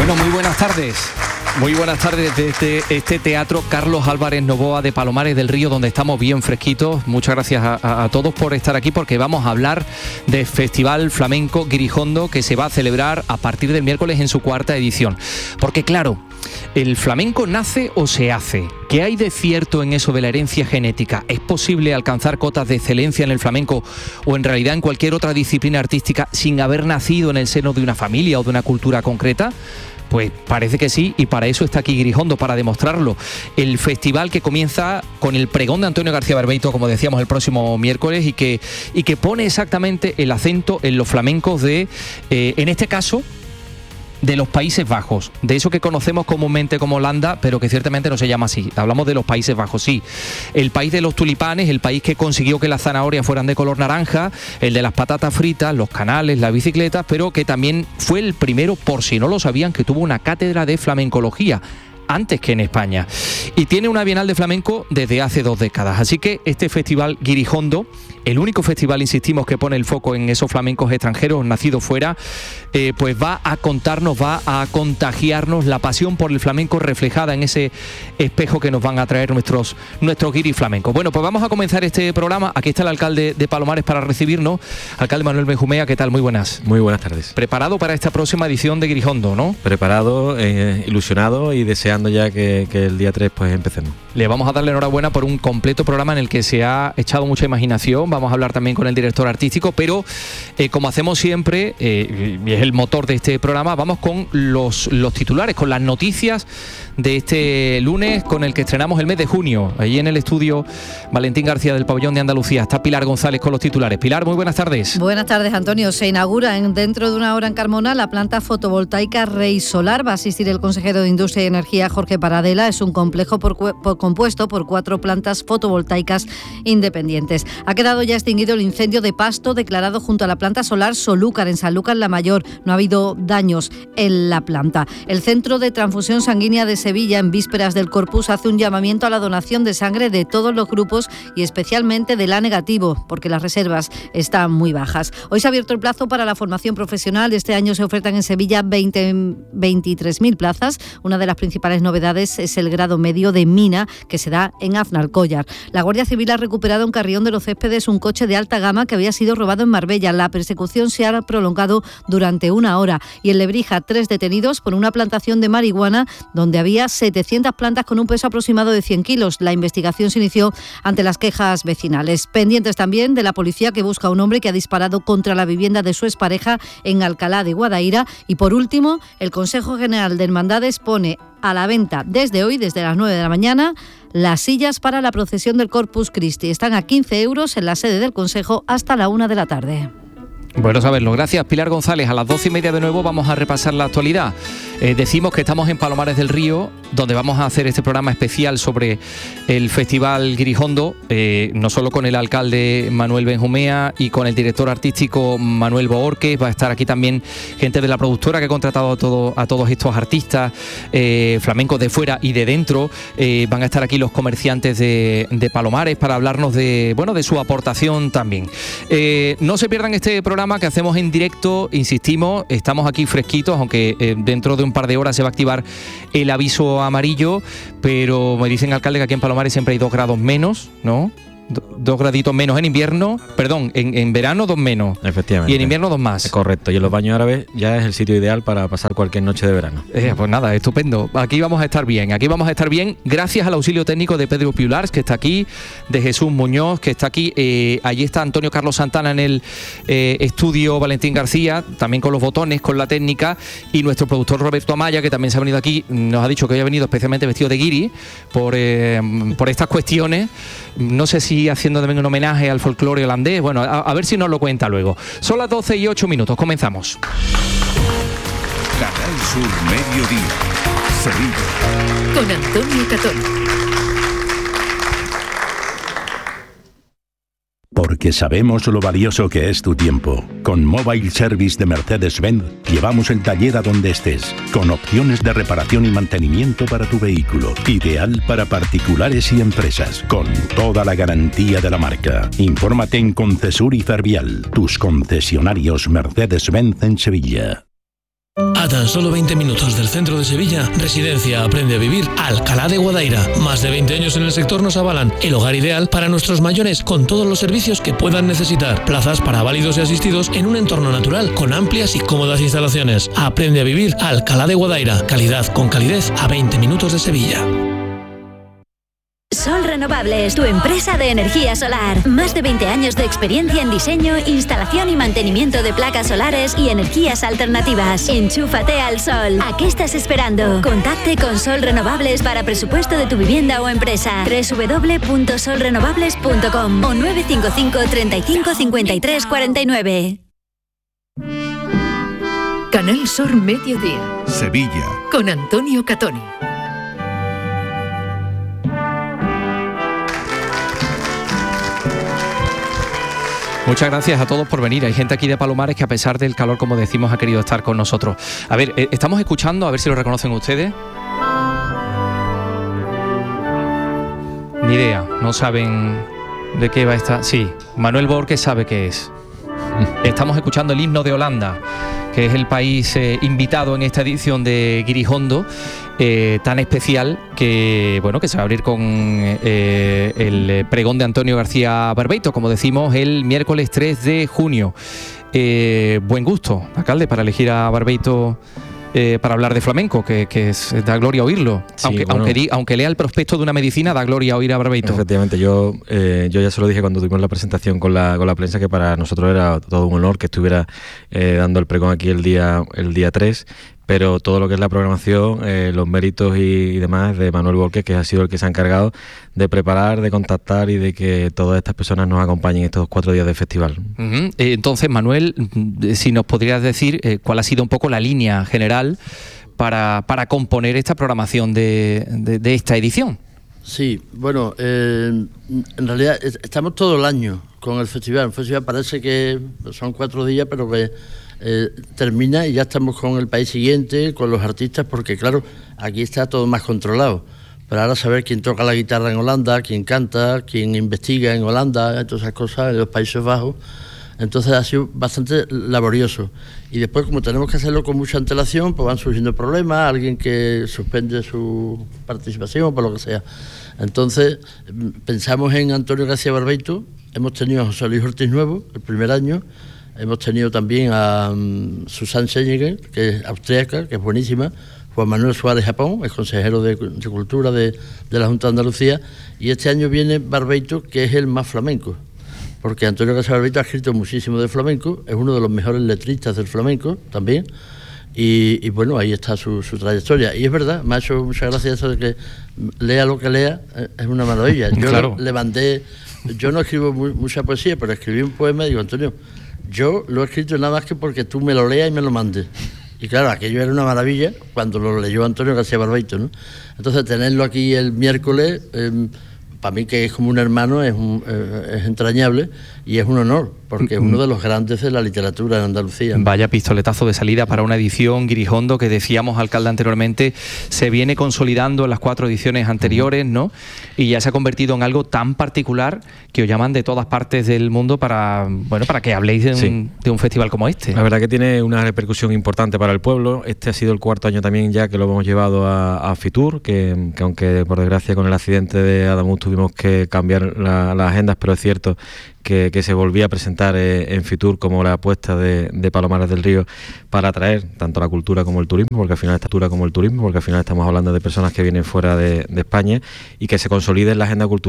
Bueno, muy buenas tardes. Muy buenas tardes desde este Teatro Carlos Álvarez Novoa de Palomares del Río, donde estamos bien fresquitos. Muchas gracias a todos por estar aquí, porque vamos a hablar del Festival Flamenco Guirijondo, que se va a celebrar a partir del miércoles en su cuarta edición. Porque claro, ¿el flamenco nace o se hace? ¿Qué hay de cierto en eso de la herencia genética? ¿Es posible alcanzar cotas de excelencia en el flamenco o en realidad en cualquier otra disciplina artística sin haber nacido en el seno de una familia o de una cultura concreta? Pues parece que sí, y para eso está aquí Guirijondo, para demostrarlo. El festival que comienza con el pregón de Antonio García Barbeito, como decíamos, el próximo miércoles, y que pone exactamente el acento en los flamencos de, en este caso, de los Países Bajos, de eso que conocemos comúnmente como Holanda, pero que ciertamente no se llama así. Hablamos de los Países Bajos, sí. El país de los tulipanes, el país que consiguió que las zanahorias fueran de color naranja, el de las patatas fritas, los canales, las bicicletas, pero que también fue el primero, por si no lo sabían, que tuvo una cátedra de flamencología antes que en España, y tiene una Bienal de Flamenco desde hace 2 décadas. Así que este festival Guirijondo, el único festival, insistimos, que pone el foco en esos flamencos extranjeros nacidos fuera, pues va a contarnos, va a contagiarnos la pasión por el flamenco reflejada en ese espejo que nos van a traer nuestros guiris flamencos. Bueno, pues vamos a comenzar este programa. Aquí está el alcalde de Palomares para recibirnos. Alcalde Manuel Benjumea, ¿qué tal? Muy buenas. Muy buenas tardes. Preparado para esta próxima edición de Guirijondo, ¿no? Preparado, ilusionado y deseando ya que el día 3 pues empecemos. Le vamos a darle enhorabuena por un completo programa en el que se ha echado mucha imaginación. Vamos a hablar también con el director artístico, pero como hacemos siempre, y es el motor de este programa, vamos con los titulares, con las noticias de este lunes, con el que estrenamos el mes de junio. Allí en el estudio Valentín García del Pabellón de Andalucía está Pilar González con los titulares. Pilar, muy buenas tardes. Buenas tardes, Antonio. Se inaugura dentro de una hora en Carmona la planta fotovoltaica Rey Solar. Va a asistir el consejero de Industria y Energía, Jorge Paradela. Es un complejo compuesto por 4 plantas fotovoltaicas independientes. Ha quedado ya extinguido el incendio de pasto declarado junto a la planta solar Solúcar en Sanlúcar la Mayor. No ha habido daños en la planta. El Centro de Transfusión Sanguínea de Sevilla, en vísperas del Corpus, hace un llamamiento a la donación de sangre de todos los grupos y especialmente del A negativo, porque las reservas están muy bajas. Hoy se ha abierto el plazo para la formación profesional. Este año se ofertan en Sevilla 23.000 plazas. Una de las principales novedades es el grado medio de mina que se da en Aznalcóllar. La Guardia Civil ha recuperado en Carrión de los Céspedes un coche de alta gama que había sido robado en Marbella. La persecución se ha prolongado durante 1 hora. Y en Lebrija, 3 detenidos por una plantación de marihuana donde había 700 plantas con un peso aproximado de 100 kilos. La investigación se inició ante las quejas vecinales. Pendientes también de la policía, que busca a un hombre que ha disparado contra la vivienda de su expareja en Alcalá de Guadaira. Y por último, el Consejo General de Hermandades pone a la venta desde hoy, desde las 9 de la mañana, las sillas para la procesión del Corpus Christi. Están a 15 euros en la sede del Consejo hasta la 1 de la tarde. Bueno saberlo. Gracias, Pilar González. A las 12:30 de nuevo vamos a repasar la actualidad. Decimos que estamos en Palomares del Río, donde vamos a hacer este programa especial sobre el Festival Guirijondo, no solo con el alcalde Manuel Benjumea y con el director artístico Manuel Bohórquez. Va a estar aquí también gente de la productora que ha contratado a todos estos artistas flamencos de fuera y de dentro. Van a estar aquí los comerciantes de Palomares para hablarnos de su aportación también. No se pierdan este programa que hacemos en directo, insistimos, estamos aquí fresquitos, aunque dentro de un par de horas se va a activar el aviso amarillo, pero me dicen, alcalde, que aquí en Palomares siempre hay 2 grados menos, ¿no? 2 graditos menos en invierno, perdón, en verano 2 menos. Efectivamente. Y en invierno 2 más. Es correcto, y en los baños árabes ya es el sitio ideal para pasar cualquier noche de verano. Pues nada, estupendo. Aquí vamos a estar bien, gracias al auxilio técnico de Pedro Piulars, que está aquí, de Jesús Muñoz, que está aquí. Allí está Antonio Carlos Santana en el estudio Valentín García, también con los botones, con la técnica, y nuestro productor Roberto Amaya, que también se ha venido aquí, nos ha dicho que hoy ha venido especialmente vestido de guiri por estas cuestiones. No sé si haciendo también un homenaje al folclore holandés. Bueno, a ver si nos lo cuenta luego. Son las 12:08, comenzamos. Canal Sur Mediodía, Sevilla. Con Antonio Catón. Porque sabemos lo valioso que es tu tiempo. Con Mobile Service de Mercedes-Benz llevamos el taller a donde estés, con opciones de reparación y mantenimiento para tu vehículo. Ideal para particulares y empresas, con toda la garantía de la marca. Infórmate en Concesur y Fervial, tus concesionarios Mercedes-Benz en Sevilla. A tan solo 20 minutos del centro de Sevilla, Residencia Aprende a Vivir Alcalá de Guadaira. Más de 20 años en el sector nos avalan el hogar ideal para nuestros mayores con todos los servicios que puedan necesitar. Plazas para válidos y asistidos en un entorno natural con amplias y cómodas instalaciones. Aprende a Vivir Alcalá de Guadaira. Calidad con calidez a 20 minutos de Sevilla. Sol Renovables, tu empresa de energía solar. Más de 20 años de experiencia en diseño, instalación y mantenimiento de placas solares y energías alternativas. Enchúfate al sol. ¿A qué estás esperando? Contacte con Sol Renovables para presupuesto de tu vivienda o empresa. www.solrenovables.com o 955 35 53 49. Canal Sur Mediodía. Sevilla. Con Antonio Catoni. Muchas gracias a todos por venir. Hay gente aquí de Palomares que a pesar del calor, como decimos, ha querido estar con nosotros. A ver, estamos escuchando, a ver si lo reconocen ustedes. Ni idea, no saben de qué va esta... Sí, Manuel Borges sabe qué es. Estamos escuchando el himno de Holanda, que es el país invitado en esta edición de Guirijondo, tan especial que bueno, que se va a abrir con el pregón de Antonio García Barbeito, como decimos, el miércoles 3 de junio. Buen gusto, alcalde, para elegir a Barbeito para hablar de flamenco, que da gloria oírlo. Sí, aunque lea el prospecto de una medicina, da gloria oír a Barbeito. Efectivamente, yo ya se lo dije cuando tuvimos la presentación con la prensa, que para nosotros era todo un honor que estuviera dando el pregón aquí el día 3. Pero todo lo que es la programación, los méritos y demás de Manuel Borges, que ha sido el que se ha encargado de preparar, de contactar y de que todas estas personas nos acompañen estos 4 días de festival. Uh-huh. Entonces, Manuel, si nos podrías decir cuál ha sido un poco la línea general para componer esta programación de esta edición. Sí, bueno, en realidad estamos todo el año con el festival. El festival parece que son 4 días, pero que termina y ya estamos con el país siguiente, con los artistas, porque claro, aquí está todo más controlado. Pero ahora saber quién toca la guitarra en Holanda, quién canta, quién investiga en Holanda, todas esas cosas, en los Países Bajos. Entonces ha sido bastante laborioso. Y después, como tenemos que hacerlo con mucha antelación, pues van surgiendo problemas, alguien que suspende su participación, por lo que sea. Entonces, pensamos en Antonio García Barbeito, hemos tenido a José Luis Ortiz Nuevo, el primer año, hemos tenido también a Susanne Seniger, que es austríaca, que es buenísima, Juan Manuel Suárez Japón, es consejero de Cultura de la Junta de Andalucía, y este año viene Barbeito, que es el más flamenco, porque Antonio García Barbeito ha escrito muchísimo de flamenco, es uno de los mejores letristas del flamenco también, y bueno, ahí está su trayectoria. Y es verdad, me ha hecho mucha gracia eso de que lea lo que lea, es una maravilla. Yo claro. Le mandé, yo no escribo mucha poesía, pero escribí un poema y digo, Antonio, yo lo he escrito nada más que porque tú me lo leas y me lo mandes. Y claro, aquello era una maravilla cuando lo leyó Antonio García Barbeito, ¿no? Entonces, tenerlo aquí el miércoles, para mí, que es como un hermano, es entrañable y es un honor, porque es uno de los grandes de la literatura en Andalucía. Vaya pistoletazo de salida para una edición, Guirijondo, que decíamos, alcalde, anteriormente, se viene consolidando en las 4 ediciones anteriores, ¿no? Y ya se ha convertido en algo tan particular que os llaman de todas partes del mundo para que habléis de un festival como este. La verdad que tiene una repercusión importante para el pueblo. Este ha sido el 4º año también ya que lo hemos llevado a Fitur, que aunque por desgracia con el accidente de Adamuz tuvimos que cambiar las agendas, pero es cierto que se volvía a presentar en Fitur como la apuesta de Palomares del Río para atraer tanto la cultura como el turismo, porque al final estamos hablando de personas que vienen fuera de España, y que se consolide en la agenda cultural